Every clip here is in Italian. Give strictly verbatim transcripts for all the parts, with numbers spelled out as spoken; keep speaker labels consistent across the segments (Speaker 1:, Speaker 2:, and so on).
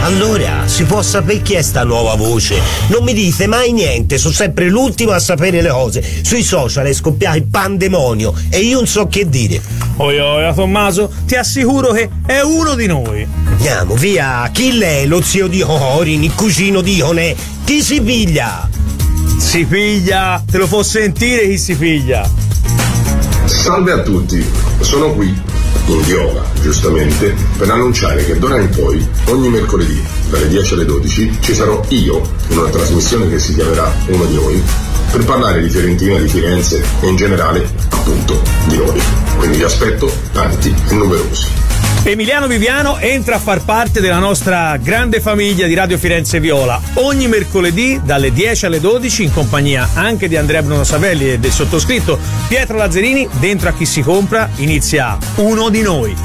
Speaker 1: Allora, si può sapere chi è sta nuova voce? Non mi dite mai niente, sono sempre l'ultimo a sapere le cose. Sui social è scoppiato il pandemonio e io non so che dire.
Speaker 2: Oi oi, Tommaso, ti assicuro che è uno di noi.
Speaker 1: Andiamo, via. Chi lei? Lo zio di Corin, il cugino di Honè? Chi si piglia?
Speaker 2: Si piglia, te lo può sentire chi si piglia.
Speaker 3: Salve a tutti, sono qui, in viola, giustamente, per annunciare che d'ora in poi, ogni mercoledì, dalle dieci alle dodici, ci sarò io, in una trasmissione che si chiamerà Uno di Noi, per parlare di Fiorentina, di Firenze e in generale, appunto, di noi. Quindi vi aspetto tanti e numerosi.
Speaker 2: Emiliano Viviano entra a far parte della nostra grande famiglia di Radio Firenze Viola ogni mercoledì dalle dieci alle dodici in compagnia anche di Andrea Bruno Savelli e del sottoscritto Pietro Lazzarini. Dentro a Chi si compra inizia Uno di Noi.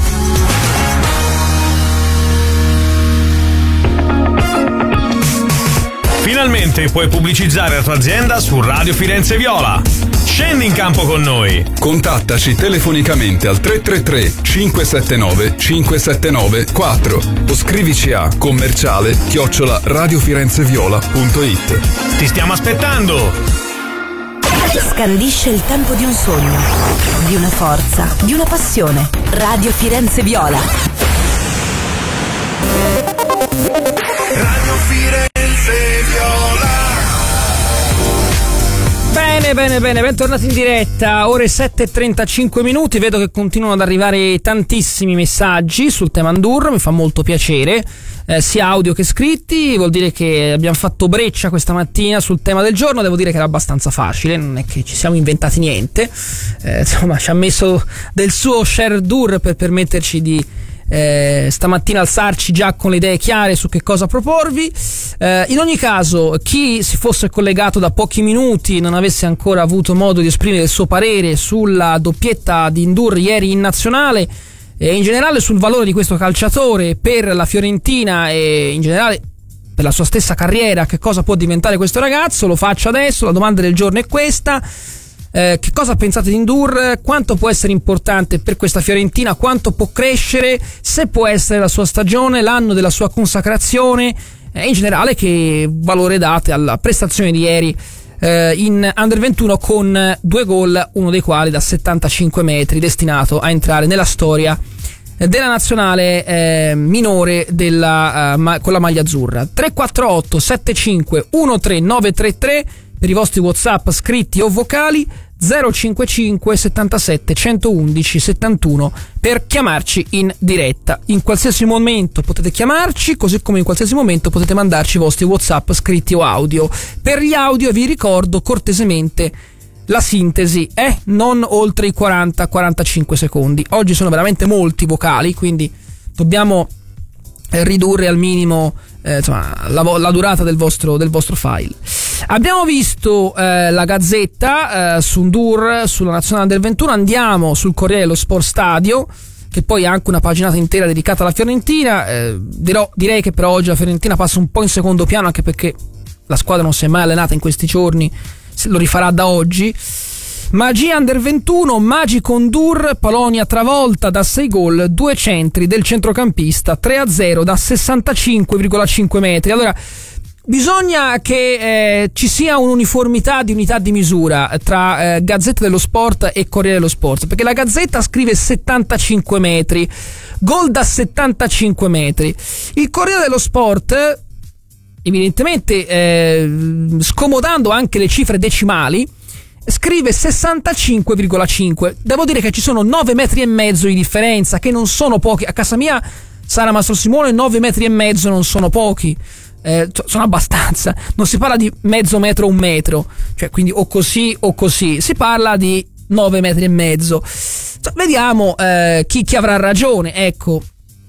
Speaker 2: Finalmente puoi pubblicizzare la tua azienda su Radio Firenze Viola. Scendi in campo con noi.
Speaker 4: Contattaci telefonicamente al tre tre tre cinque sette nove cinque sette nove quattro o scrivici a commerciale chiocciola radiofirenzeviola punto it.
Speaker 2: Ti stiamo aspettando.
Speaker 5: Scandisce il tempo di un sogno, di una forza, di una passione. Radio Firenze Viola.
Speaker 6: Radio Firenze Viola.
Speaker 7: Bene, bene, bene, bentornati in diretta, ore sette e trentacinque minuti, vedo che continuano ad arrivare tantissimi messaggi sul tema Ndur, mi fa molto piacere, eh, sia audio che scritti, vuol dire che abbiamo fatto breccia questa mattina sul tema del giorno, devo dire che era abbastanza facile, non è che ci siamo inventati niente, eh, insomma ci ha messo del suo share Dur per permetterci di Eh, stamattina alzarci già con le idee chiare su che cosa proporvi. Eh, in ogni caso, chi si fosse collegato da pochi minuti non avesse ancora avuto modo di esprimere il suo parere sulla doppietta di Ndur ieri in nazionale e in generale sul valore di questo calciatore per la Fiorentina e in generale per la sua stessa carriera, che cosa può diventare questo ragazzo, lo faccio adesso. La domanda del giorno è questa: Eh, che cosa pensate di Ndur? Quanto può essere importante per questa Fiorentina? Quanto può crescere? Se può essere la sua stagione, l'anno della sua consacrazione e eh, in generale che valore date alla prestazione di ieri eh, in Under ventuno con due gol, uno dei quali da settantacinque metri, destinato a entrare nella storia della nazionale eh, minore della, uh, ma, con la maglia azzurra. Tre quattro otto sette cinque uno tre nove tre tre per i vostri WhatsApp scritti o vocali, zero cinquantacinque settantasette centoundici settantuno per chiamarci in diretta. In qualsiasi momento potete chiamarci, così come in qualsiasi momento potete mandarci i vostri WhatsApp scritti o audio. Per gli audio vi ricordo cortesemente la sintesi è non oltre i quaranta quarantacinque secondi. Oggi sono veramente molti vocali, quindi dobbiamo ridurre al minimo eh, insomma, la, la durata del vostro, del vostro file. Abbiamo visto eh, la Gazzetta eh, su Ndur, sulla nazionale del ventuno. Andiamo sul Corriere dello Sport Stadio, che poi ha anche una paginata intera dedicata alla Fiorentina. eh, dirò, direi che per oggi la Fiorentina passa un po' in secondo piano, anche perché la squadra non si è mai allenata in questi giorni, lo rifarà da oggi. Magia Under ventuno, magico Ndur, Polonia travolta da sei gol, due centri del centrocampista, tre a zero da sessantacinque virgola cinque metri. Allora, bisogna che eh, ci sia un'uniformità di unità di misura tra eh, Gazzetta dello Sport e Corriere dello Sport, perché la Gazzetta scrive settantacinque metri, gol da settantacinque metri. Il Corriere dello Sport, evidentemente eh, scomodando anche le cifre decimali, scrive sessantacinque virgola cinque. Devo dire che ci sono nove metri e mezzo di differenza, che non sono pochi. A casa mia, Sara Mastro Simone, nove metri e mezzo non sono pochi, eh, sono abbastanza. Non si parla di mezzo metro o un metro, cioè quindi o così o così, si parla di nove metri e mezzo. Cioè, vediamo eh, chi, chi avrà ragione, ecco,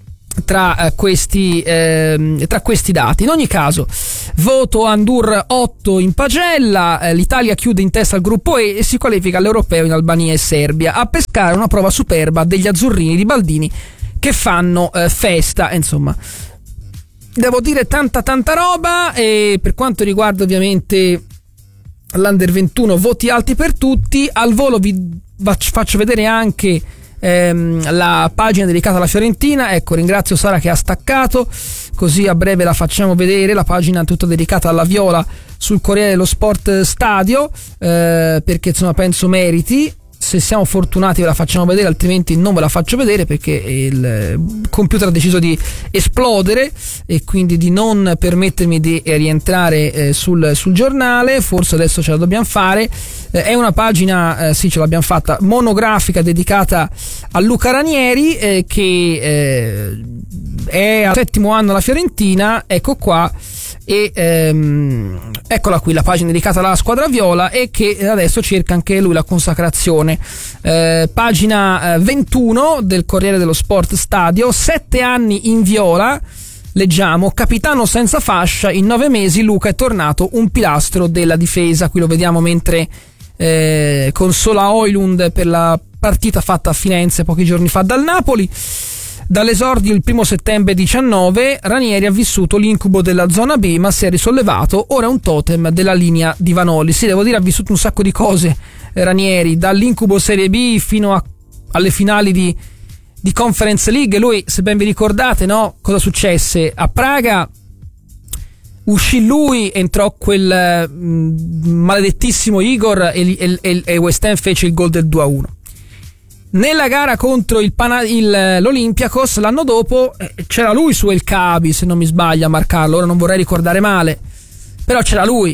Speaker 7: tra eh, questi eh, tra questi dati. In ogni caso, voto a Ndur otto in pagella, eh, l'Italia chiude in testa al gruppo E e si qualifica all'Europeo in Albania e Serbia, a pescare una prova superba degli azzurrini di Baldini, che fanno eh, festa. Insomma, devo dire tanta tanta roba. E per quanto riguarda ovviamente l'Under ventuno, voti alti per tutti. Al volo vi faccio vedere anche ehm, la pagina dedicata alla Fiorentina. Ecco, ringrazio Sara che ha staccato, così a breve la facciamo vedere, la pagina tutta dedicata alla Viola sul Corriere dello Sport Stadio, eh, perché insomma penso meriti. Se siamo fortunati ve la facciamo vedere, altrimenti non ve la faccio vedere perché il computer ha deciso di esplodere e quindi di non permettermi di rientrare eh, sul, sul giornale. Forse adesso ce la dobbiamo fare. Eh, è una pagina, eh, sì, ce l'abbiamo fatta, monografica dedicata a Luca Ranieri, eh, che eh, è al settimo anno alla Fiorentina. Ecco qua. E ehm, eccola qui la pagina dedicata alla squadra viola, e che adesso cerca anche lui la consacrazione. Eh, pagina eh, ventuno del Corriere dello Sport Stadio. Sette anni in viola, leggiamo: capitano senza fascia, in nove mesi Luca è tornato un pilastro della difesa. Qui lo vediamo mentre eh, consola Højlund per la partita fatta a Firenze pochi giorni fa dal Napoli. Dall'esordio il primo settembre diciannove, Ranieri ha vissuto l'incubo della zona B, ma si è risollevato, ora è un totem della linea di Vanoli. Sì, devo dire, ha vissuto un sacco di cose Ranieri, dall'incubo Serie B fino a, alle finali di, di Conference League. Lui, se ben vi ricordate, no? Cosa successe? A Praga uscì lui, entrò quel mh, maledettissimo Igor e, e, e, e West Ham fece il gol del due a uno. Nella gara contro il, Pana, il l'Olympiakos l'anno dopo eh, c'era lui su El Kaabi, se non mi sbaglio, a marcarlo. Ora non vorrei ricordare male, però c'era lui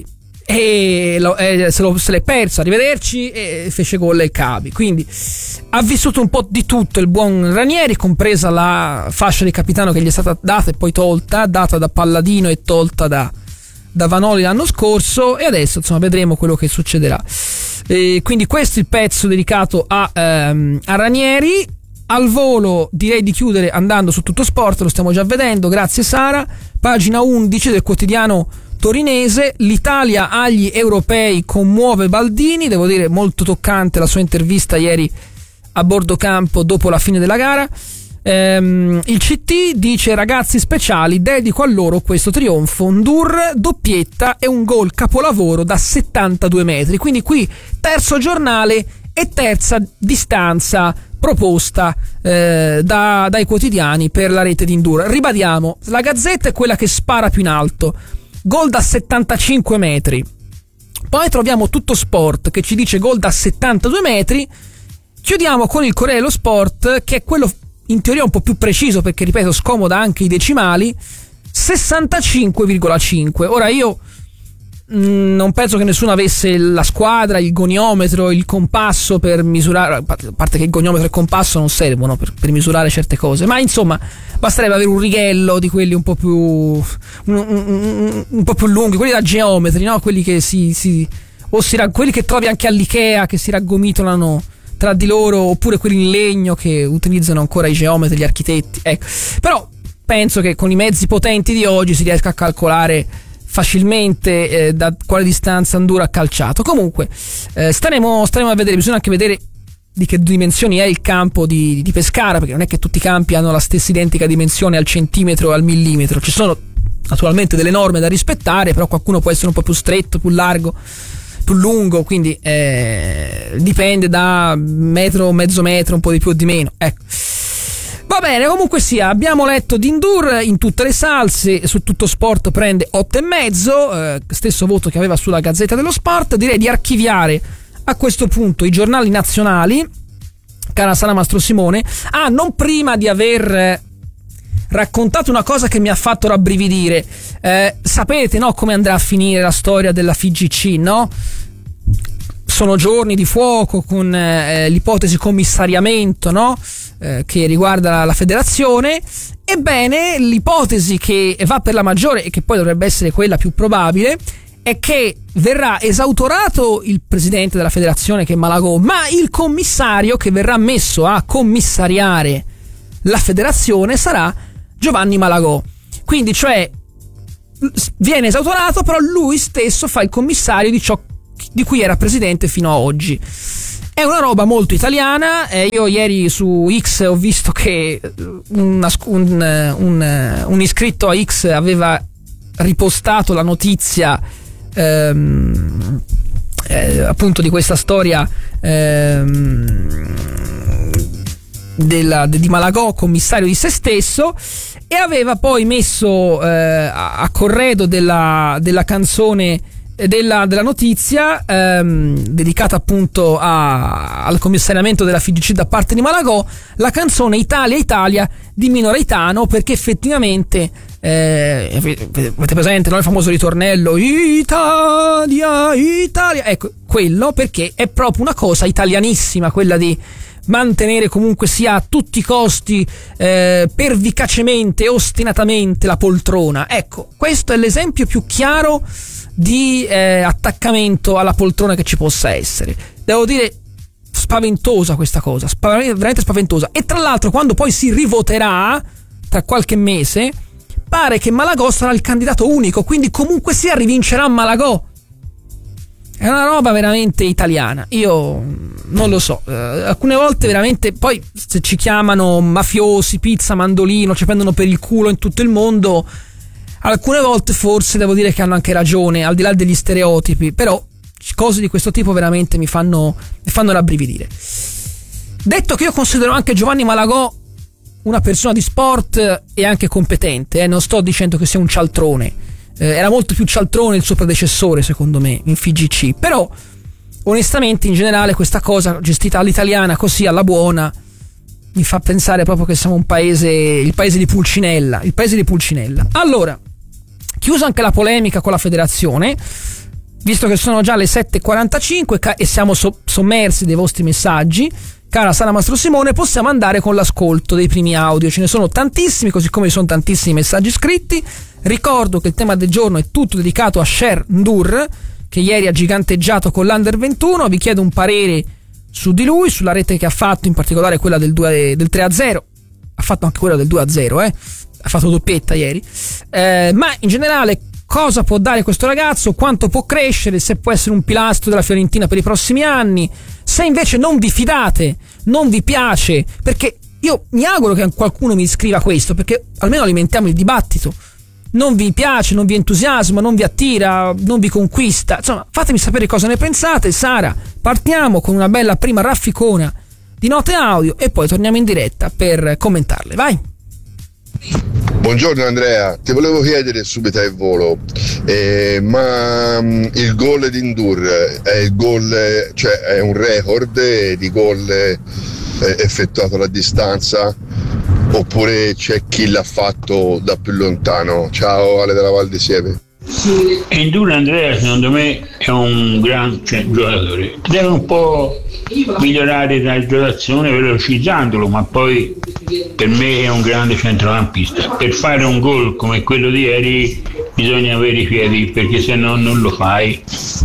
Speaker 7: e, lo, e se, lo, se l'è perso. Arrivederci, e fece gol El Kaabi. Quindi ha vissuto un po' di tutto il buon Ranieri, compresa la fascia di capitano che gli è stata data e poi tolta, data da Palladino e tolta da, da Vanoli l'anno scorso, e adesso insomma vedremo quello che succederà. E quindi questo è il pezzo dedicato a, ehm, a Ranieri. Al volo direi di chiudere andando su Tutto Sport, lo stiamo già vedendo, grazie Sara. Pagina undici del quotidiano torinese: l'Italia agli europei commuove Baldini. Devo dire, molto toccante la sua intervista ieri a bordo campo dopo la fine della gara. Ehm, il C T dice: ragazzi speciali, dedico a loro questo trionfo. Ndur, doppietta e un gol capolavoro da settantadue metri. Quindi qui terzo giornale e terza distanza proposta eh, da, dai quotidiani per la rete di Ndur. Ribadiamo, la Gazzetta è quella che spara più in alto, gol da settantacinque metri. Poi troviamo Tutto Sport che ci dice gol da settantadue metri. Chiudiamo con il Corriere dello Sport, che è quello in teoria un po' più preciso, perché ripeto scomoda anche i decimali, sessantacinque virgola cinque. Ora io mh, non penso che nessuno avesse la squadra, il goniometro, il compasso per misurare, a parte che il goniometro e il compasso non servono per, per misurare certe cose, ma insomma basterebbe avere un righello di quelli un po' più un, un, un, un po' più lunghi, quelli da geometri, no? Quelli che si, si o si quelli che trovi anche all'Ikea, che si raggomitolano tra di loro, oppure quelli in legno che utilizzano ancora i geometri, gli architetti, ecco. Però penso che con i mezzi potenti di oggi si riesca a calcolare facilmente eh, da quale distanza Ndur ha calciato. Comunque eh, staremo, staremo a vedere, bisogna anche vedere di che dimensioni è il campo di, di Pescara, perché non è che tutti i campi hanno la stessa identica dimensione al centimetro o al millimetro. Ci sono naturalmente delle norme da rispettare, però qualcuno può essere un po' più stretto, più largo, più lungo, quindi eh, dipende da metro, mezzo metro, un po' di più o di meno, ecco. Va bene, comunque sia, abbiamo letto di Ndur in tutte le salse. Su Tutto Sport prende otto e mezzo, eh, stesso voto che aveva sulla Gazzetta dello Sport. Direi di archiviare a questo punto i giornali nazionali, cara Sara Mastro Simone. Ah, non prima di aver raccontato una cosa che mi ha fatto rabbrividire. Eh, sapete, no, come andrà a finire la storia della F I G C, no? Sono giorni di fuoco con eh, l'ipotesi commissariamento, no? Eh, che riguarda la, la federazione. Ebbene, l'ipotesi che va per la maggiore e che poi dovrebbe essere quella più probabile è che verrà esautorato il presidente della federazione, che è Malagò, ma il commissario che verrà messo a commissariare la federazione sarà Giovanni Malagò. Quindi, cioè, viene esautorato, però lui stesso fa il commissario di ciò di cui era presidente fino a oggi. È una roba molto italiana. Eh, io ieri su X ho visto che una, un, un, un iscritto a X aveva ripostato la notizia ehm, eh, appunto di questa storia ehm, della, di Malagò, commissario di se stesso, e aveva poi messo eh, a corredo della, della canzone della, della notizia ehm, dedicata appunto a, al commissariamento della F I G C da parte di Malagò, la canzone Italia Italia di Mino Reitano, perché effettivamente eh, avete presente, no, il famoso ritornello Italia Italia, ecco quello, perché è proprio una cosa italianissima quella di mantenere comunque sia a tutti i costi eh, pervicacemente, ostinatamente la poltrona. Ecco, questo è l'esempio più chiaro di eh, attaccamento alla poltrona che ci possa essere. Devo dire, spaventosa questa cosa, spav- veramente spaventosa. E tra l'altro, quando poi si rivoterà tra qualche mese, pare che Malagò sarà il candidato unico, quindi comunque sia rivincerà Malagò. È una roba veramente italiana. Io non lo so, eh, alcune volte veramente, poi se ci chiamano mafiosi, pizza, mandolino, ci prendono per il culo in tutto il mondo, alcune volte forse devo dire che hanno anche ragione, al di là degli stereotipi, però cose di questo tipo veramente mi fanno, mi fanno rabbrividire. Detto che io considero anche Giovanni Malagò una persona di sport e anche competente, eh, non sto dicendo che sia un cialtrone, eh, era molto più cialtrone il suo predecessore secondo me in F I G C, però onestamente in generale questa cosa gestita all'italiana così alla buona mi fa pensare proprio che siamo un paese, il paese di Pulcinella, il paese di Pulcinella. Allora, chiusa anche la polemica con la federazione, visto che sono già le sette e quarantacinque e siamo so- sommersi dei vostri messaggi, cara Sara Mastro Simone, possiamo andare con l'ascolto dei primi audio. Ce ne sono tantissimi, così come ci sono tantissimi messaggi scritti. Ricordo che il tema del giorno è tutto dedicato a Sher Ndur, che ieri ha giganteggiato con l'Under ventuno. Vi chiedo un parere su di lui, sulla rete che ha fatto, in particolare quella del, due, del tre a zero. Ha fatto anche quella del due a zero, eh? Ha fatto doppietta ieri. Eh, ma in generale, cosa può dare questo ragazzo, quanto può crescere, se può essere un pilastro della Fiorentina per i prossimi anni. Se invece non vi fidate, non vi piace, perché io mi auguro che qualcuno mi scriva questo, perché almeno alimentiamo il dibattito. Non vi piace, non vi entusiasma, non vi attira, non vi conquista, insomma fatemi sapere cosa ne pensate. Sara, partiamo con una bella prima rafficona di note audio e poi torniamo in diretta per commentarle, vai.
Speaker 8: Buongiorno Andrea, ti volevo chiedere subito al volo, eh, ma um, il gol di Ndur è il gol, cioè è un record di gol eh, effettuato alla distanza, oppure c'è chi l'ha fatto da più lontano? Ciao Ale della Val di Sieve.
Speaker 9: Ndur, Andrea, secondo me è un gran giocatore, deve un po' migliorare la giocazione velocizzandolo, ma poi per me è un grande centrocampista. Per fare un gol come quello di ieri bisogna avere i piedi, perché se no non lo fai.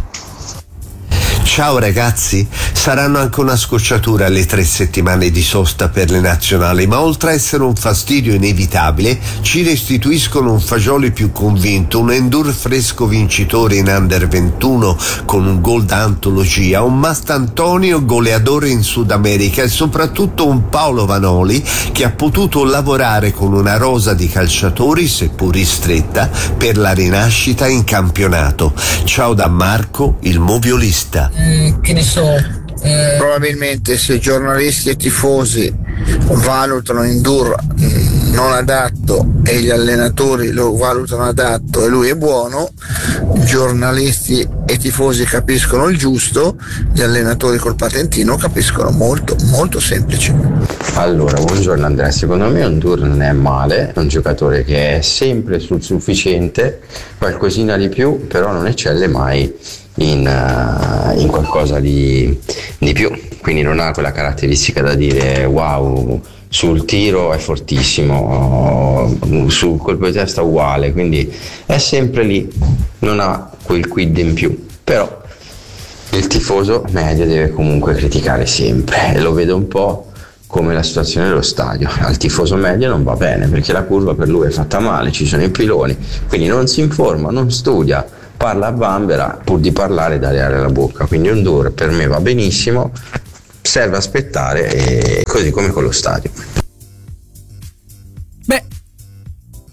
Speaker 1: Ciao ragazzi, saranno anche una scocciatura le tre settimane di sosta per le nazionali, ma oltre a essere un fastidio inevitabile, ci restituiscono un Fagioli più convinto, un Ndur fresco vincitore in Under ventuno con un gol da antologia, un Mastantonio goleadore in Sud America e soprattutto un Paolo Vanoli che ha potuto lavorare con una rosa di calciatori, seppur ristretta, per la rinascita in campionato. Ciao da Marco, il moviolista.
Speaker 10: Eh, che ne so, eh... probabilmente se giornalisti e tifosi valutano Ndur non adatto e gli allenatori lo valutano adatto e lui è buono, giornalisti e tifosi capiscono il giusto, gli allenatori col patentino capiscono molto, molto semplice.
Speaker 11: Allora, buongiorno Andrea, secondo me Ndur non è male, è un giocatore che è sempre sul sufficiente, qualcosina di più, però non eccelle mai in, uh, in qualcosa di, di più, quindi non ha quella caratteristica da dire wow, sul tiro è fortissimo, sul colpo di testa uguale, quindi è sempre lì, non ha quel quid in più, però il tifoso medio deve comunque criticare sempre e lo vedo un po' come la situazione dello stadio. Al tifoso medio non va bene perché la curva per lui è fatta male, ci sono i piloni, quindi non si informa, non studia, parla a bambera pur di parlare e dare aria alla bocca. Quindi un Ndur per me va benissimo, serve aspettare, e così come con lo stadio.
Speaker 7: Beh,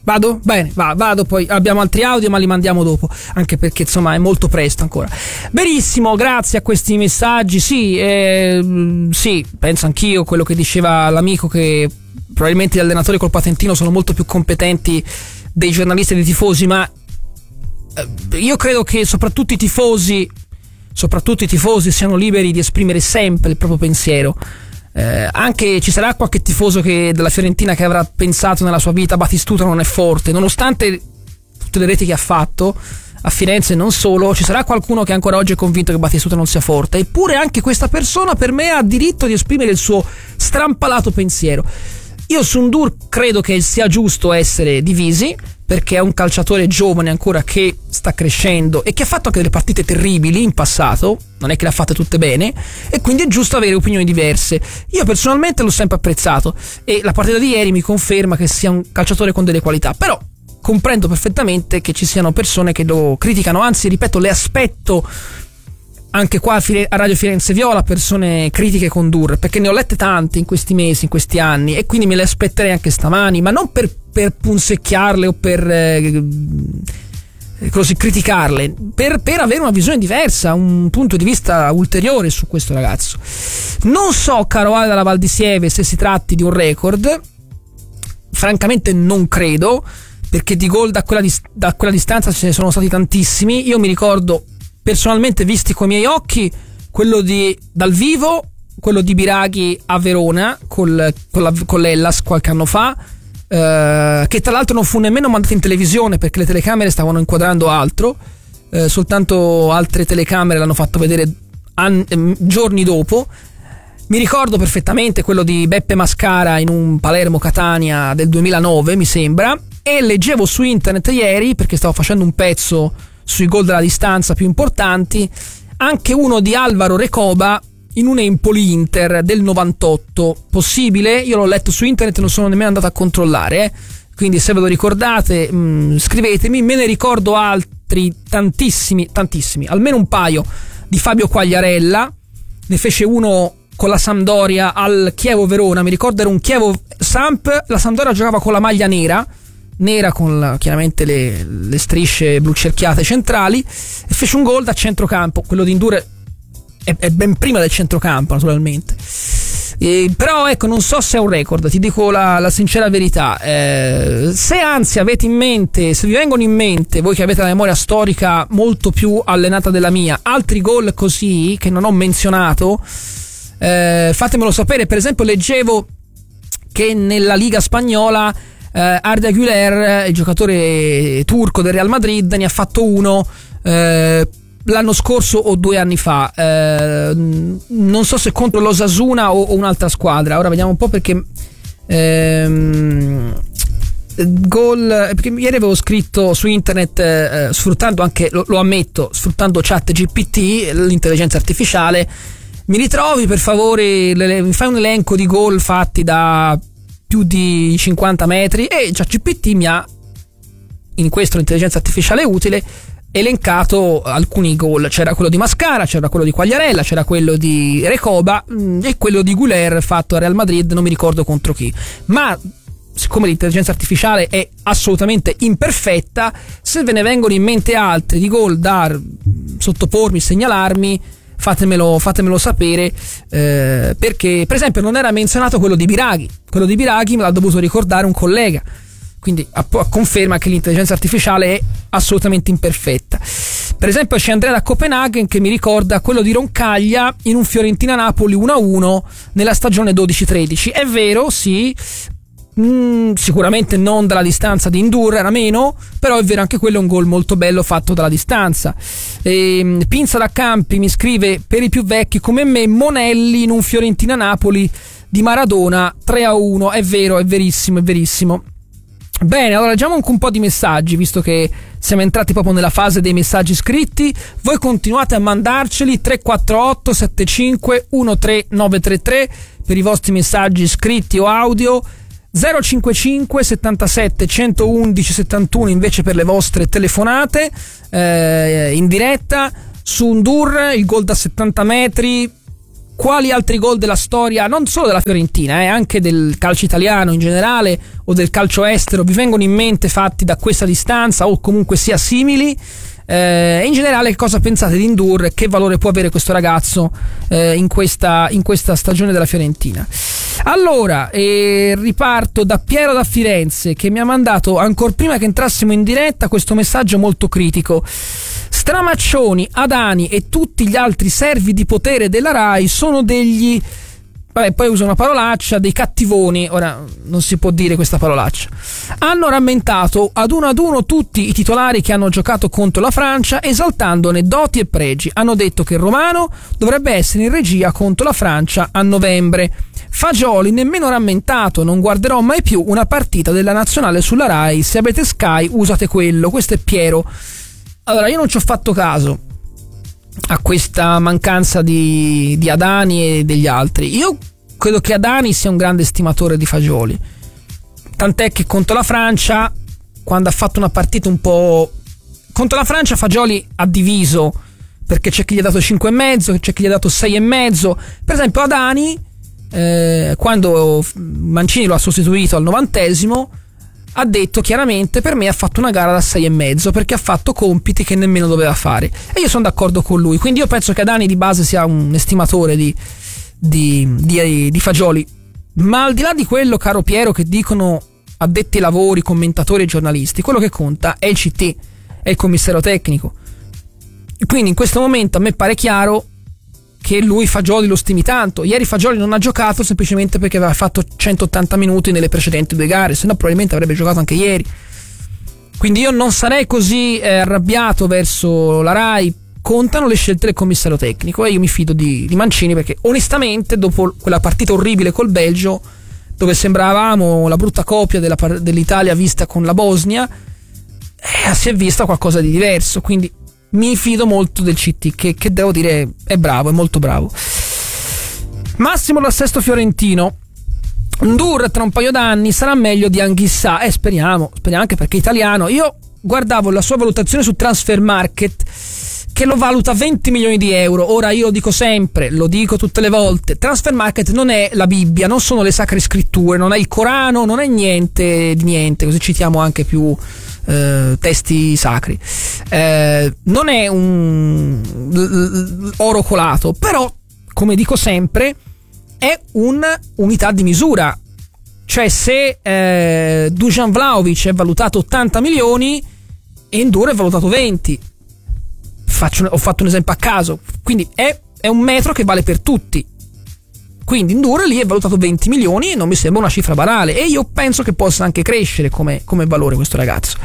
Speaker 7: Vado? Bene, va, vado, poi abbiamo altri audio ma li mandiamo dopo, anche perché insomma è molto presto ancora. Benissimo, grazie a questi messaggi. Sì, eh, sì, penso anch'io quello che diceva l'amico, che probabilmente gli allenatori col patentino sono molto più competenti dei giornalisti e dei tifosi, ma eh, io credo che soprattutto i tifosi soprattutto i tifosi siano liberi di esprimere sempre il proprio pensiero. Eh, anche ci sarà qualche tifoso che, della Fiorentina, che avrà pensato nella sua vita Batistuta non è forte, nonostante tutte le reti che ha fatto a Firenze e non solo. Ci sarà qualcuno che ancora oggi è convinto che Batistuta non sia forte, eppure anche questa persona per me ha diritto di esprimere il suo strampalato pensiero. Io su Ndour credo che sia giusto essere divisi, perché è un calciatore giovane ancora che sta crescendo e che ha fatto anche delle partite terribili in passato, non è che le ha fatte tutte bene, e quindi è giusto avere opinioni diverse. Io personalmente l'ho sempre apprezzato e la partita di ieri mi conferma che sia un calciatore con delle qualità, però comprendo perfettamente che ci siano persone che lo criticano, anzi ripeto, le aspetto anche qua a Radio Firenze Viola persone critiche con Ndour, perché ne ho lette tante in questi mesi, in questi anni, e quindi me le aspetterei anche stamani, ma non per, per punzecchiarle o per eh, così criticarle, per, per avere una visione diversa, un punto di vista ulteriore su questo ragazzo. Non so, caro Ale dalla Val di Sieve, se si tratti di un record, francamente non credo, perché di gol da quella, dis- da quella distanza ce ne sono stati tantissimi. Io mi ricordo personalmente, visti coi miei occhi, quello di dal vivo, quello di Biraghi a Verona col, con, la, con l'Hellas qualche anno fa, eh, che tra l'altro non fu nemmeno mandato in televisione perché le telecamere stavano inquadrando altro, eh, soltanto altre telecamere l'hanno fatto vedere an- giorni dopo. Mi ricordo perfettamente quello di Beppe Mascara in un Palermo-Catania del duemilanove, mi sembra, e leggevo su internet ieri, perché stavo facendo un pezzo sui gol della distanza più importanti, anche uno di Alvaro Recoba in un Empoli-Inter del novantotto. Possibile? Io l'ho letto su internet e non sono nemmeno andato a controllare, eh? Quindi se ve lo ricordate mh, scrivetemi. Me ne ricordo altri tantissimi, tantissimi, almeno un paio, di Fabio Quagliarella. Ne fece uno con la Sampdoria al Chievo Verona, mi ricordo era un Chievo Samp, la Sampdoria giocava con la maglia nera nera con la, chiaramente le, le strisce blu cerchiate centrali, e fece un gol da centrocampo. Quello di Ndour è, è ben prima del centrocampo, naturalmente, e, però ecco, non so se è un record, ti dico la, la sincera verità. Eh, se anzi avete in mente, se vi vengono in mente, voi che avete la memoria storica molto più allenata della mia, altri gol così che non ho menzionato, eh, fatemelo sapere. Per esempio leggevo che nella Liga Spagnola Uh, Arda Güler, il giocatore turco del Real Madrid, ne ha fatto uno uh, l'anno scorso o due anni fa, uh, non so se contro l'Osasuna o, o un'altra squadra. Ora vediamo un po', perché um, gol, perché ieri avevo scritto su internet, uh, sfruttando anche, lo, lo ammetto, sfruttando Chat G P T, l'intelligenza artificiale. Mi ritrovi per favore, le, mi fai un elenco di gol fatti da più di cinquanta metri, e ChatGPT mi ha, in questo l'intelligenza artificiale utile, elencato alcuni gol. C'era quello di Mascara, c'era quello di Quagliarella, c'era quello di Recoba mh, e quello di Güler fatto a Real Madrid, non mi ricordo contro chi. Ma siccome l'intelligenza artificiale è assolutamente imperfetta, se ve ne vengono in mente altri di gol da sottopormi, segnalarmi, fatemelo, fatemelo sapere, eh, perché per esempio non era menzionato quello di Biraghi. Quello di Biraghi me l'ha dovuto ricordare un collega, quindi a, a conferma che l'intelligenza artificiale è assolutamente imperfetta. Per esempio c'è Andrea da Copenaghen che mi ricorda quello di Roncaglia in un Fiorentina-Napoli uno a uno nella stagione dodici tredici. È vero, sì, Mm, sicuramente non dalla distanza di Ndour, era meno, però è vero, anche quello è un gol molto bello fatto dalla distanza. E, Pinza da Campi mi scrive: per i più vecchi come me, Monelli in un Fiorentina-Napoli di Maradona tre a uno. È vero, è verissimo, è verissimo. Bene, allora leggiamo anche un po' di messaggi, visto che siamo entrati proprio nella fase dei messaggi scritti. Voi continuate a mandarceli tre quattro otto sette cinque uno tre nove tre tre per i vostri messaggi scritti o audio, zero cinquantacinque settantasette centoundici settantuno invece per le vostre telefonate eh, in diretta. Su Ndour il gol da settanta metri quali altri gol della storia, non solo della Fiorentina, eh, anche del calcio italiano in generale o del calcio estero, vi vengono in mente fatti da questa distanza o comunque sia simili? Eh, in generale, che cosa pensate di N'Dour? Che valore può avere questo ragazzo eh, in, questa, in questa stagione della Fiorentina? Allora, eh, riparto da Piero da Firenze, che mi ha mandato ancora prima che entrassimo in diretta questo messaggio molto critico. Stramaccioni, Adani e tutti gli altri servi di potere della Rai sono degli... Vabbè, poi usa una parolaccia, dei cattivoni, ora non si può dire questa parolaccia. Hanno rammentato ad uno ad uno tutti i titolari che hanno giocato contro la Francia, esaltandone doti e pregi. Hanno detto che il romano dovrebbe essere in regia contro la Francia a novembre. Fagioli nemmeno rammentato, non guarderò mai più una partita della nazionale sulla Rai, se avete Sky usate quello. Questo è Piero. Allora, io non ci ho fatto caso a questa mancanza di, di Adani e degli altri. Io credo che Adani sia un grande stimatore di Fagioli, tant'è che contro la Francia, quando ha fatto una partita un po' contro la Francia, Fagioli ha diviso, perché c'è chi gli ha dato cinque e mezzo, c'è chi gli ha dato sei e mezzo. Per esempio Adani, eh, quando Mancini lo ha sostituito al novantesimo, ha detto chiaramente: per me ha fatto una gara da sei e mezzo perché ha fatto compiti che nemmeno doveva fare, e io sono d'accordo con lui. Quindi io penso che Adani di base sia un estimatore di, di, di, di Fagioli. Ma al di là di quello, caro Piero, che dicono addetti ai lavori, commentatori e giornalisti, quello che conta è il C T, è il commissario tecnico. Quindi in questo momento a me pare chiaro che lui Fagioli lo stimi tanto. Ieri Fagioli non ha giocato semplicemente perché aveva fatto centottanta minuti nelle precedenti due gare, se no probabilmente avrebbe giocato anche ieri. Quindi io non sarei così eh, arrabbiato verso la Rai. Contano le scelte del commissario tecnico e io mi fido di, di Mancini, perché onestamente dopo quella partita orribile col Belgio, dove sembravamo la brutta copia della, dell'Italia vista con la Bosnia, eh, si è vista qualcosa di diverso. Quindi mi fido molto del C T, che, che devo dire è bravo, è molto bravo. Massimo dal Sesto Fiorentino: N'Dour tra un paio d'anni sarà meglio di Anghissà. Eh, speriamo, speriamo, anche perché è italiano. Io guardavo la sua valutazione su Transfer Market, che lo valuta venti milioni di euro. Ora io lo dico sempre, lo dico tutte le volte: Transfer Market non è la Bibbia, non sono le sacre scritture, non è il Corano, non è niente di niente, così citiamo anche più eh, testi sacri. Eh, non è un l- l- oro colato, però, come dico sempre, è un'unità di misura. Cioè, se eh, Dusan Vlahovic è valutato ottanta milioni e N'Dour è valutato venti, Faccio, ho fatto un esempio a caso, quindi è, è un metro che vale per tutti. Quindi N'Dour lì è valutato venti milioni e non mi sembra una cifra banale, e io penso che possa anche crescere come, come valore questo ragazzo.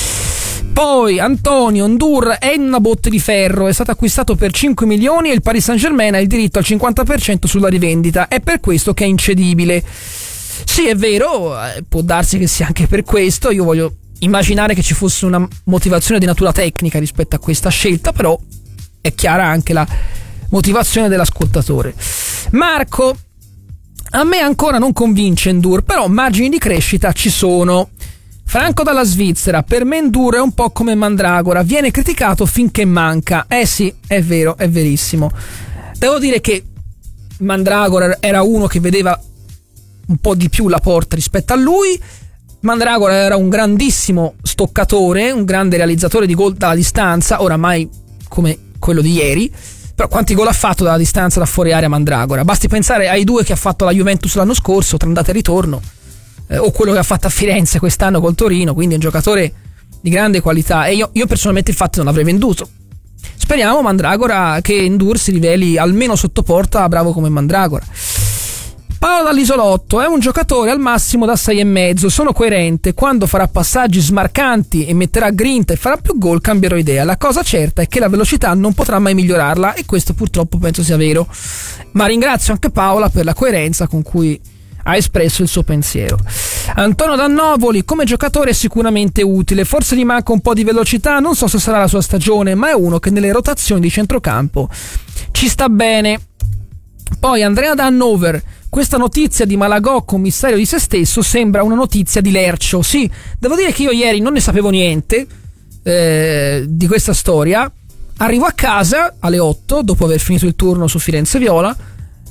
Speaker 7: Poi Antonio: N'Dour è in una botte di ferro, è stato acquistato per cinque milioni e il Paris Saint-Germain ha il diritto al cinquanta per cento sulla rivendita, è per questo che è incedibile. Sì, è vero, può darsi che sia anche per questo. Io voglio immaginare che ci fosse una motivazione di natura tecnica rispetto a questa scelta, però è chiara anche la motivazione dell'ascoltatore. Marco: a me ancora non convince N'Dour, però margini di crescita ci sono. Franco dalla Svizzera: per me N'Dour è un po' come Mandragora, viene criticato finché manca. Eh sì, è vero, è verissimo. Devo dire che Mandragora era uno che vedeva un po' di più la porta rispetto a lui. Mandragora era un grandissimo stoccatore, un grande realizzatore di gol dalla distanza, oramai come quello di ieri. Però quanti gol ha fatto dalla distanza da fuori area Mandragora? Basti pensare ai due che ha fatto la Juventus l'anno scorso, tra andata e ritorno, eh, o quello che ha fatto a Firenze quest'anno col Torino. Quindi è un giocatore di grande qualità, e io, io personalmente infatti non l'avrei venduto. Speriamo Mandragora che N'Dour si riveli almeno sotto porta bravo come Mandragora. Paolo dall'Isolotto: è un giocatore al massimo da sei e mezzo, sono coerente, quando farà passaggi smarcanti e metterà grinta e farà più gol cambierò idea. La cosa certa è che la velocità non potrà mai migliorarla, e questo purtroppo penso sia vero. Ma ringrazio anche Paola per la coerenza con cui ha espresso il suo pensiero. Antonio Dannovoli: come giocatore è sicuramente utile, forse gli manca un po' di velocità, non so se sarà la sua stagione, ma è uno che nelle rotazioni di centrocampo ci sta bene. Poi Andrea da Hannover: questa notizia di Malagò commissario di se stesso sembra una notizia di Lercio. Sì, devo dire che io ieri non ne sapevo niente eh, di questa storia. Arrivo a casa alle otto dopo aver finito il turno su Firenze Viola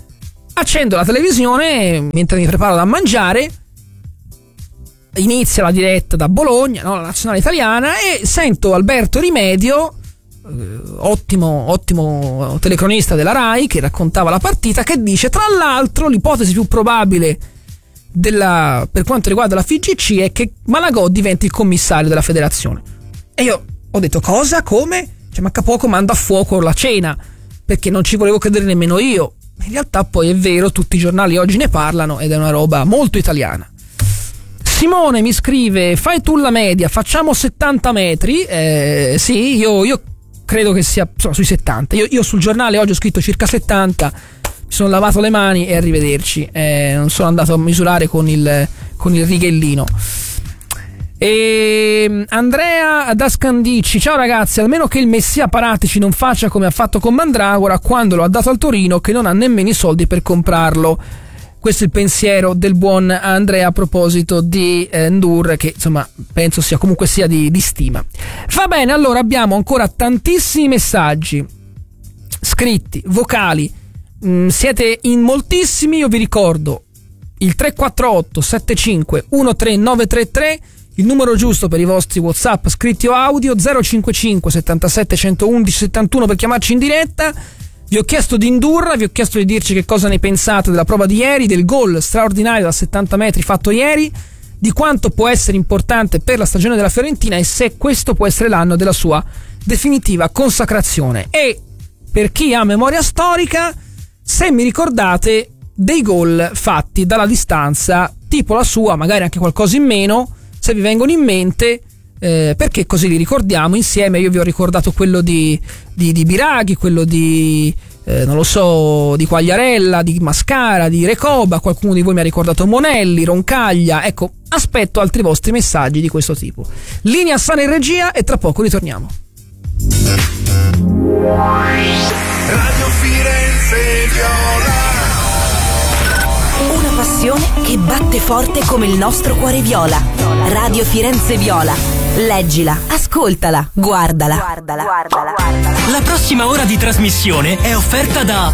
Speaker 7: Accendo la televisione mentre mi preparo da mangiare, inizia la diretta da Bologna, no? La nazionale italiana, e sento Alberto Rimedio, eh, ottimo, ottimo telecronista della Rai, che raccontava la partita, che dice: tra l'altro l'ipotesi più probabile della, per quanto riguarda la F I G C è che Malagò diventi il commissario della federazione. E io ho detto: cosa? Come? Cioè, manca poco manda a fuoco la cena, perché non ci volevo credere nemmeno io. In realtà poi è vero, tutti i giornali oggi ne parlano ed è una roba molto italiana. Simone mi scrive: fai tu la media, facciamo settanta metri. Eh, sì, io, io credo che sia insomma, sui settanta. Io, io sul giornale oggi ho scritto circa settanta, mi sono lavato le mani e arrivederci. Eh, non sono andato a misurare con il, con il righellino. E Andrea da Scandicci: ciao ragazzi, almeno che il Messia Paratici non faccia come ha fatto con Mandragora quando lo ha dato al Torino, che non ha nemmeno i soldi per comprarlo. Questo è il pensiero del buon Andrea a proposito di eh, Ndour, che insomma penso sia comunque sia di, di stima. Va bene, allora abbiamo ancora tantissimi messaggi scritti, vocali, mm, siete in moltissimi. Io vi ricordo il tre quattro otto sette cinque uno tre nove tre tre, il numero giusto per i vostri WhatsApp scritti o audio, zero cinquantacinque settantasette centoundici settantuno per chiamarci in diretta. Vi ho chiesto di indurla, vi ho chiesto di dirci che cosa ne pensate della prova di ieri, del gol straordinario da settanta metri fatto ieri, di quanto può essere importante per la stagione della Fiorentina e se questo può essere l'anno della sua definitiva consacrazione. E per chi ha memoria storica, se mi ricordate dei gol fatti dalla distanza, tipo la sua, magari anche qualcosa in meno, se vi vengono in mente, eh, perché così li ricordiamo insieme. Io vi ho ricordato quello di, di, di Biraghi, quello di eh, non lo so, di Quagliarella, di Mascara, di Recoba, qualcuno di voi mi ha ricordato Monelli, Roncaglia. Ecco, aspetto altri vostri messaggi di questo tipo. Linea sana in regia e tra poco ritorniamo.
Speaker 6: Radio Firenze Viola.
Speaker 5: Una passione che batte forte come il nostro cuore viola. Radio Firenze Viola. Leggila, ascoltala, guardala. Guardala, guardala, guardala.
Speaker 12: La prossima ora di trasmissione è offerta da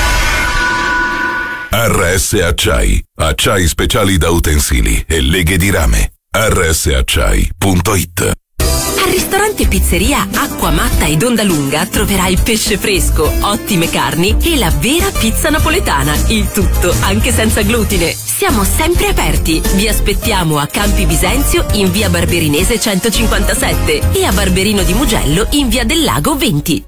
Speaker 13: R S Acciai, acciai speciali da utensili e leghe di rame. R S acciai punto it.
Speaker 14: Al ristorante Pizzeria Acqua Matta ed Onda Lunga troverai pesce fresco, ottime carni e la vera pizza napoletana. Il tutto anche senza glutine. Siamo sempre aperti. Vi aspettiamo a Campi Bisenzio in via Barberinese centocinquantasette e a Barberino di Mugello in via del Lago venti.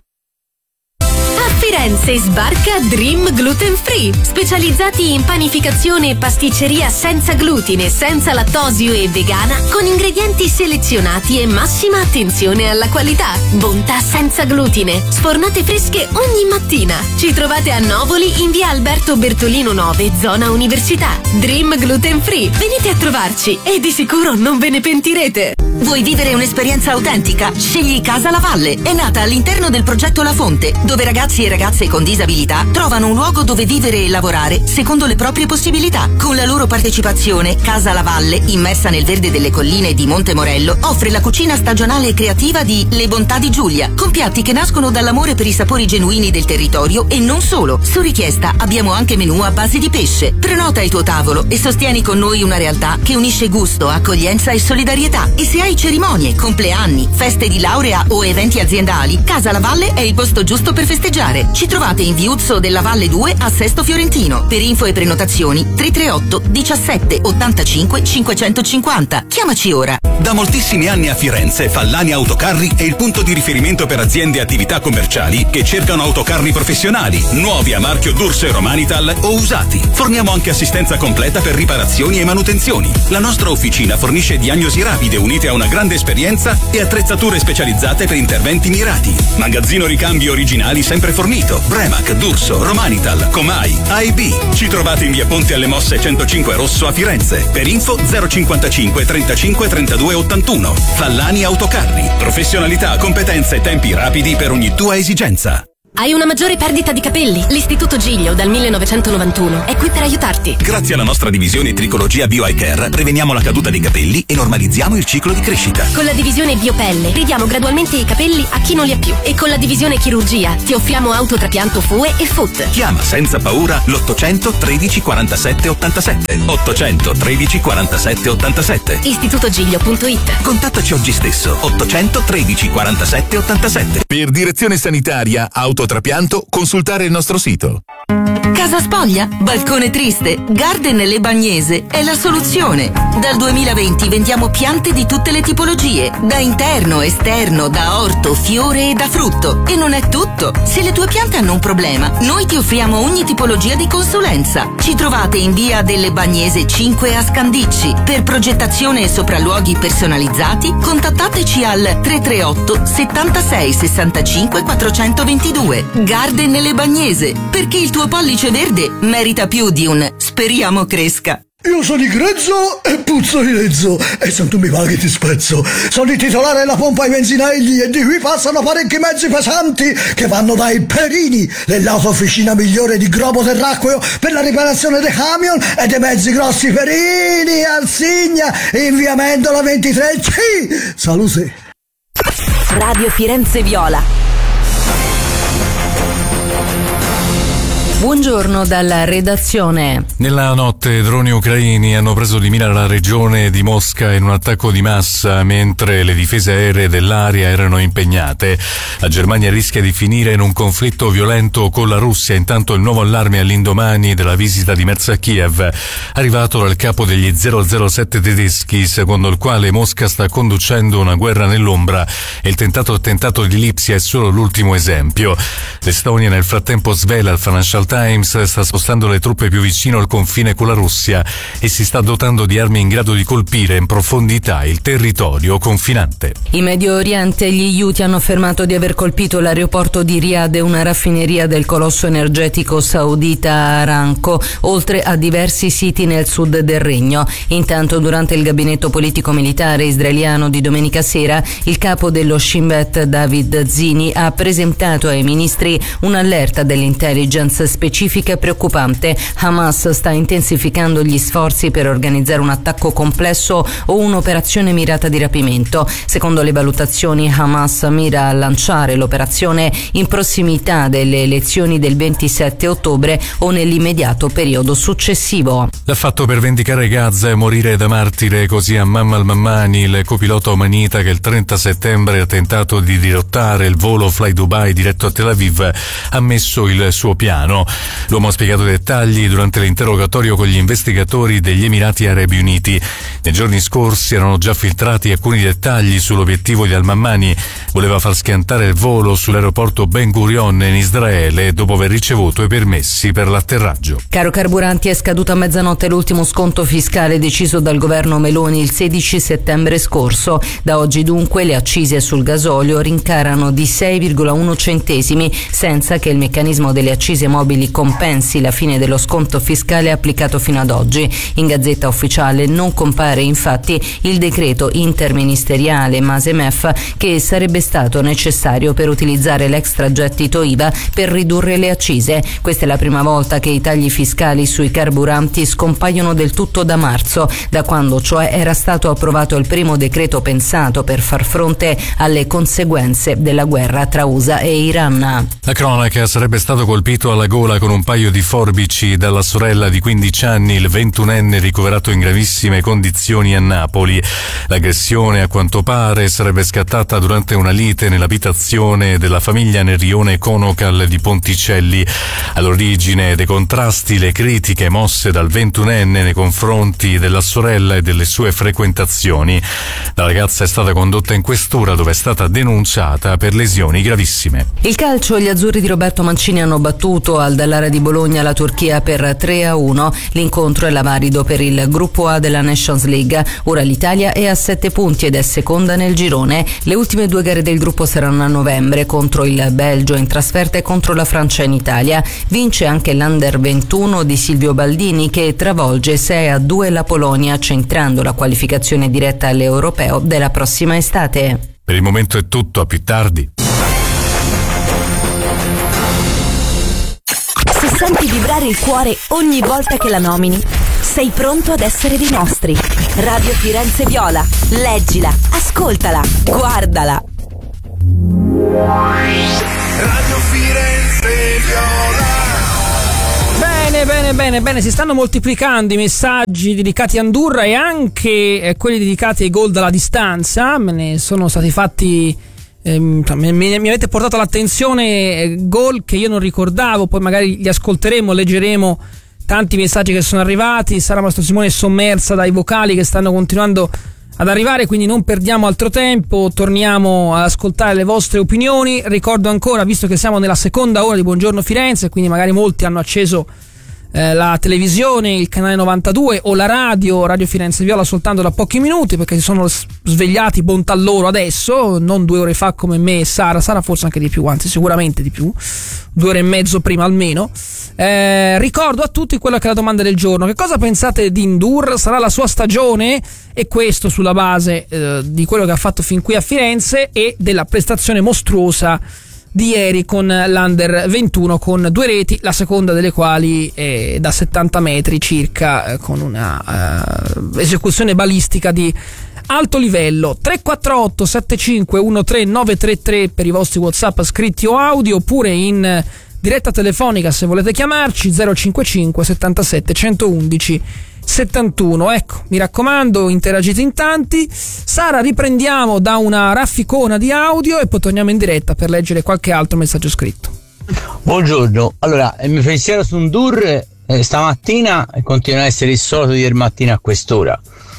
Speaker 14: A Firenze sbarca Dream Gluten Free, specializzati in panificazione e pasticceria senza glutine, senza lattosio e vegana, con ingredienti selezionati e massima attenzione alla qualità. Bontà senza glutine, sfornate fresche ogni mattina. Ci trovate a Novoli in via Alberto Bertolino nove, zona Università. Dream Gluten Free, venite a trovarci e di sicuro non ve ne pentirete.
Speaker 15: Vuoi vivere un'esperienza autentica? Scegli Casa La Valle. È nata all'interno del progetto La Fonte, dove ragazzi e ragazze con disabilità trovano un luogo dove vivere e lavorare secondo le proprie possibilità. Con la loro partecipazione, Casa La Valle, immersa nel verde delle colline di Monte Morello, offre la cucina stagionale e creativa di Le Bontà di Giulia, con piatti che nascono dall'amore per i sapori genuini del territorio e non solo. Su richiesta abbiamo anche menù a base di pesce. Prenota il tuo tavolo e sostieni con noi una realtà che unisce gusto, accoglienza e solidarietà. E se hai cerimonie, compleanni, feste di laurea o eventi aziendali, Casa La Valle è il posto giusto per festeggiare. Ci trovate in Viuzzo della Valle due a Sesto Fiorentino. Per info e prenotazioni tre tre otto diciassette ottantacinque cinquecentocinquanta. Chiamaci ora.
Speaker 16: Da moltissimi anni a Firenze, Fallani Autocarri è il punto di riferimento per aziende e attività commerciali che cercano autocarri professionali, nuovi a marchio D'Urso e Romanital o usati. Forniamo anche assistenza completa per riparazioni e manutenzioni. La nostra officina fornisce diagnosi rapide unite a una grande esperienza e attrezzature specializzate per interventi mirati. Magazzino ricambi originali sempre fornito. Bremac, D'Urso, Romanital, Comai, A e B. Ci trovate in via Ponte alle Mosse centocinque Rosso a Firenze. Per info zero cinquantacinque trentacinque trentadue ottantuno. Fallani Autocarri. Professionalità, competenze e tempi rapidi per ogni tua esigenza.
Speaker 14: Hai una maggiore perdita di capelli? L'Istituto Giglio dal millenovecentonovantuno è qui per aiutarti.
Speaker 16: Grazie alla nostra divisione Tricologia Bio Eye Care preveniamo la caduta dei capelli e normalizziamo il ciclo di crescita.
Speaker 14: Con la divisione Biopelle ridiamo gradualmente i capelli a chi non li ha più. E con la divisione Chirurgia ti offriamo autotrapianto F U E e F U T.
Speaker 16: Chiama senza paura l'ottocento tredici quarantasette ottantasette. ottocento tredici quarantasette ottantasette.
Speaker 14: istituto giglio punto it.
Speaker 16: Contattaci oggi stesso. ottocento tredici quarantasette ottantasette.
Speaker 17: Per direzione sanitaria, autotrapianto, consultare il nostro sito.
Speaker 15: Casa spoglia? Balcone triste? Garden Le Bagnese è la soluzione. Dal duemilaventi vendiamo piante di tutte le tipologie, da interno, esterno, da orto, fiore e da frutto. E non è tutto. Se le tue piante hanno un problema, noi ti offriamo ogni tipologia di consulenza. Ci trovate in via delle Bagnese cinque a Scandicci. Per progettazione e sopralluoghi personalizzati, contattateci al tre tre otto settantasei sessantacinque quattrocentoventidue. Garden Le Bagnese, perché il tuo pollice verde merita più di un speriamo cresca.
Speaker 18: Io sono di grezzo e puzzo di lezzo, e se tu mi paghi ti spezzo. Sono il titolare della pompa ai benzinelli e di qui passano parecchi mezzi pesanti che vanno dai Perini, dell'autofficina migliore di globo terracqueo per la riparazione dei camion e dei mezzi grossi. Perini, Arsigna, in via Mendola ventitré C. Salute.
Speaker 5: Radio Firenze Viola. Buongiorno dalla redazione.
Speaker 19: Nella notte droni ucraini hanno preso di mira la regione di Mosca in un attacco di massa mentre le difese aeree dell'area erano impegnate. La Germania rischia di finire in un conflitto violento con la Russia. Intanto il nuovo allarme all'indomani della visita di Merz a Kiev, arrivato dal capo degli zero zero sette tedeschi, secondo il quale Mosca sta conducendo una guerra nell'ombra e il tentato attentato di Lipsia è solo l'ultimo esempio. L'Estonia nel frattempo svela al Financial Times sta spostando le truppe più vicino al confine con la Russia e si sta dotando di armi in grado di colpire in profondità il territorio confinante.
Speaker 5: In Medio Oriente gli Houthi hanno affermato di aver colpito l'aeroporto di Riyadh e una raffineria del colosso energetico saudita Aramco, oltre a diversi siti nel sud del regno. Intanto, durante il gabinetto politico-militare israeliano di domenica sera, il capo dello Shin Bet David Zini ha presentato ai ministri un'allerta dell'intelligence specifica e preoccupante. Hamas sta intensificando gli sforzi per organizzare un attacco complesso o un'operazione mirata di rapimento. Secondo le valutazioni, Hamas mira a lanciare l'operazione in prossimità delle elezioni del ventisette ottobre o nell'immediato periodo successivo.
Speaker 19: L'ha fatto per vendicare Gaza e morire da martire così Amman al-Mammani, il copilota omanita che il trenta settembre ha tentato di dirottare il volo Fly Dubai diretto a Tel Aviv, ha messo il suo piano. L'uomo ha spiegato i dettagli durante l'interrogatorio con gli investigatori degli Emirati Arabi Uniti. Nei giorni scorsi erano già filtrati alcuni dettagli sull'obiettivo di al-Mammani. Voleva far schiantare il volo sull'aeroporto Ben Gurion in Israele dopo aver ricevuto i permessi per l'atterraggio.
Speaker 5: Caro carburanti, è scaduto a mezzanotte l'ultimo sconto fiscale deciso dal governo Meloni il sedici settembre scorso. Da oggi dunque le accise sul gasolio rincarano di sei virgola uno centesimi senza che il meccanismo delle accise mobili compensi la fine dello sconto fiscale applicato fino ad oggi. In Gazzetta Ufficiale non compare infatti il decreto interministeriale Mase-Mef che sarebbe stato necessario per utilizzare l'extragettito I V A per ridurre le accise. Questa è la prima volta che i tagli fiscali sui carburanti scompaiono del tutto da marzo, da quando cioè era stato approvato il primo decreto pensato per far fronte alle conseguenze della guerra tra U S A e Iran.
Speaker 19: La cronaca: sarebbe stato colpito alla gola con un paio di forbici dalla sorella di quindici anni, il ventunenne ricoverato in gravissime condizioni a Napoli. L'aggressione, a quanto pare, sarebbe scattata durante una lite nell'abitazione della famiglia nel rione Conocal di Ponticelli. All'origine dei contrasti le critiche mosse dal ventunenne nei confronti della sorella e delle sue frequentazioni. La ragazza è stata condotta in questura, dove è stata denunciata per lesioni gravissime.
Speaker 5: Il calcio: gli azzurri di Roberto Mancini hanno battuto al Dallara di Bologna la Turchia per tre a uno. L'incontro è la valido per il gruppo A della Nations League. Ora l'Italia è a sette punti ed è seconda nel girone. Le ultime due gare del gruppo saranno a novembre, contro il Belgio in trasferta e contro la Francia in Italia. Vince anche l'Under ventuno di Silvio Baldini, che travolge sei a due la Polonia, centrando la qualificazione diretta all'Europeo della prossima estate.
Speaker 19: Per il momento è tutto, a più tardi.
Speaker 20: senti vibrare il cuore ogni volta che la nomini, sei pronto ad essere dei nostri. Radio Firenze Viola. Leggila, ascoltala, guardala.
Speaker 6: Radio Firenze Viola.
Speaker 7: Bene, bene, bene, bene, si stanno moltiplicando i messaggi dedicati a Andurra e anche eh, quelli dedicati ai gol dalla distanza. Me ne sono stati fatti, eh, mi, mi avete portato all'attenzione eh, gol che io non ricordavo, poi magari li ascolteremo, leggeremo tanti messaggi che sono arrivati. Sara Mastro Simone è sommersa dai vocali che stanno continuando ad arrivare, quindi non perdiamo altro tempo, torniamo ad ascoltare le vostre opinioni. Ricordo ancora, visto che siamo nella seconda ora di Buongiorno Firenze, quindi magari molti hanno acceso eh, la televisione, il canale novantadue o la radio, Radio Firenze Viola soltanto da pochi minuti, perché si sono svegliati, bontà loro adesso, non due ore fa come me e Sara, Sara forse anche di più, anzi sicuramente di più, due ore e mezzo prima almeno. Eh, ricordo a tutti quella che è la domanda del giorno: che cosa pensate di Ndur? Sarà la sua stagione? E questo sulla base eh, di quello che ha fatto fin qui a Firenze e della prestazione mostruosa di ieri con l'Under ventuno, con due reti, la seconda delle quali è da settanta metri circa, eh, con una uh, esecuzione balistica di alto livello. Tre quattro otto sette cinque uno tre nove tre tre per i vostri WhatsApp scritti o audio, oppure in diretta telefonica se volete chiamarci, zero cinquantacinque settantasette centoundici settantuno. Ecco, mi raccomando, interagite in tanti. Sara, riprendiamo da una rafficona di audio e poi torniamo in diretta per leggere qualche altro messaggio scritto.
Speaker 21: Buongiorno, allora il mio pensiero su Ndur eh, stamattina continua a essere il solito di ieri mattina a quest'ora.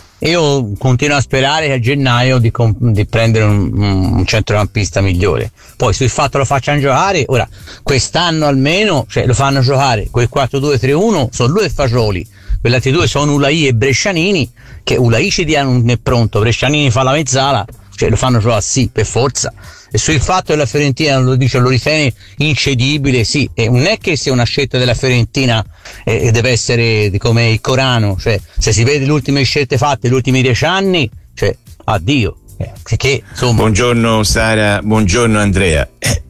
Speaker 21: Io continuo a sperare che a gennaio di, comp- di prendere un, un centrocampista migliore. Poi sul fatto lo facciano giocare, ora quest'anno almeno, cioè lo fanno giocare quel quattro due tre uno, sono lui e Fagioli, quegli altri due sono Ulai e Brescianini, che Ulai ci dia non è pronto, Brescianini fa la mezzala, cioè lo fanno giocare sì, per forza. E sul fatto che la Fiorentina lo dice, lo ritiene incedibile, sì, e non è che sia una scelta della Fiorentina e eh, deve essere come il Corano, cioè se si vede le ultime scelte fatte negli ultimi dieci anni, cioè addio. Eh, che, insomma.
Speaker 22: Buongiorno Sara, buongiorno Andrea.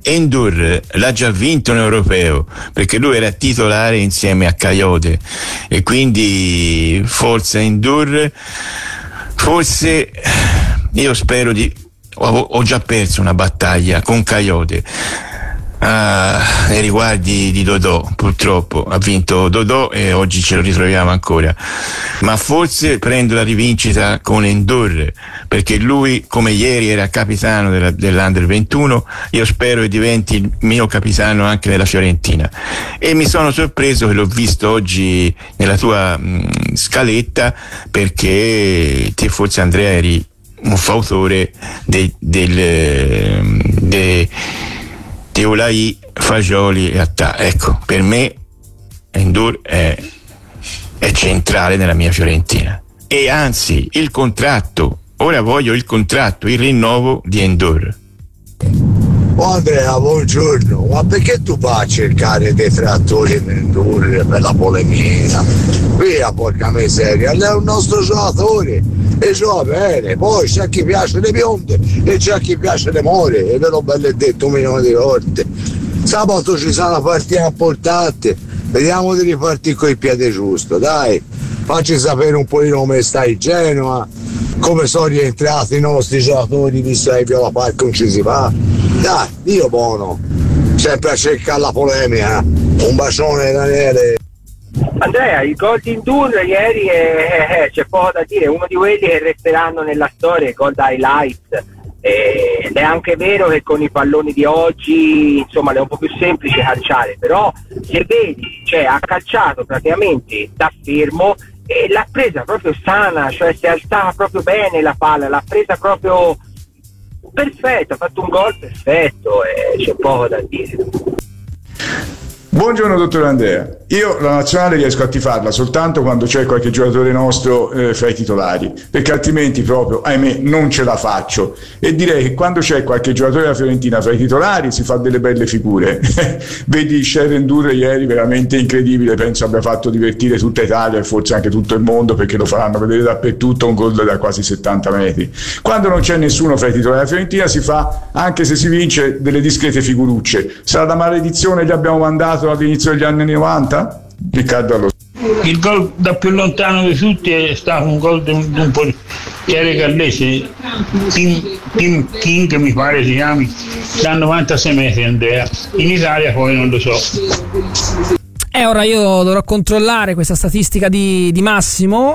Speaker 22: Ndur l'ha già vinto un europeo perché lui era titolare insieme a Coyote e quindi forse Ndur, forse io spero di Ho, ho già perso una battaglia con Coyote ah, nei riguardi di Dodò. Purtroppo ha vinto Dodò e oggi ce lo ritroviamo ancora, ma forse prendo la rivincita con Ndur perché lui, come ieri era capitano della, dell'Under ventuno, io spero che diventi il mio capitano anche nella Fiorentina. E mi sono sorpreso che l'ho visto oggi nella tua mh, scaletta, perché te forse Andrea eri un fautore del de, de, de Ulai, Fagioli e Attà. Ecco, per me Ndur è, è centrale nella mia Fiorentina, e anzi il contratto, ora voglio il contratto, il rinnovo di Ndur.
Speaker 10: Oh Andrea, buongiorno, ma perché tu vai a cercare detrattori in Ndur per la polemica? Via, porca miseria, lei è un nostro giocatore e gioca bene, poi c'è a chi piace le bionde e c'è a chi piace le more, e ve l'ho bello detto un milione di volte. Sabato ci sarà una partita importante, vediamo di ripartire con il piede giusto, dai, facci sapere un po' come sta il Genoa, come sono rientrati i nostri giocatori, visto che Viola Park non ci si va. Dai, Dio buono, sempre a cercare la polemica. Un bacione Daniele.
Speaker 23: Andrea, il gol di Ndur ieri è, è, c'è poco da dire, uno di quelli che resteranno nella storia, il gol da highlights, ed è anche vero che con i palloni di oggi insomma è un po' più semplice calciare, però se vedi, cioè ha calciato praticamente da fermo e l'ha presa proprio sana, cioè si è alzata proprio bene la palla, l'ha presa proprio perfetto, ha fatto un gol perfetto e c'è poco da dire.
Speaker 24: Buongiorno dottor Andrea, io la nazionale riesco a tifarla soltanto quando c'è qualche giocatore nostro eh, fra i titolari, perché altrimenti proprio, ahimè, non ce la faccio, e direi che quando c'è qualche giocatore della Fiorentina fra i titolari si fa delle belle figure. Vedi Sharon Dur ieri, veramente incredibile, penso abbia fatto divertire tutta Italia e forse anche tutto il mondo, perché lo faranno vedere dappertutto, un gol da quasi settanta metri. Quando non c'è nessuno fra i titolari della Fiorentina si fa, anche se si vince, delle discrete figurucce. Sarà la maledizione, gli abbiamo mandato segnato all'inizio degli anni novanta? Riccardo Allo.
Speaker 9: Il gol da più lontano di tutti è stato un gol di un, di un portiere gallese, Tim, Tim King mi pare si chiami, da novantasei metri, Andrea. In Italia poi non lo so.
Speaker 7: E ora io dovrò controllare questa statistica di, di Massimo.